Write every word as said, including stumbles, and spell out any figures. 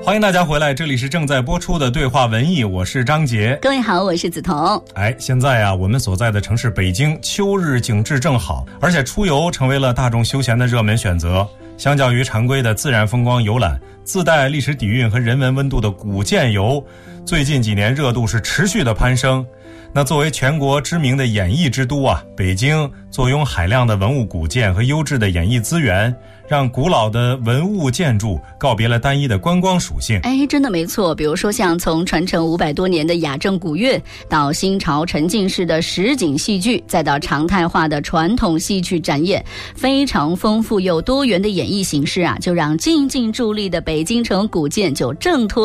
欢迎大家回来，这里是正在播出的对话文艺，我是张杰。 各位好，我是梓潼。 哎，现在啊，我们所在的城市北京秋日景致正好，而且出游成为了大众休闲的热门选择。相较于常规的自然风光游览，自带历史底蕴和人文温度的古建游，最近几年热度是持续的攀升。那作为全国知名的演艺之都啊，北京坐拥海量的文物古建和优质的演艺资源，让古老的文物建筑告别了单一的观光属性。 哎，真的没错。比如说像从传承五百多年的雅正古乐，到新潮沉浸式的实景戏剧，再到常态化的传统戏曲展演，非常丰富又多元的演艺形式啊，就让进进驻立的北京城古建就挣脱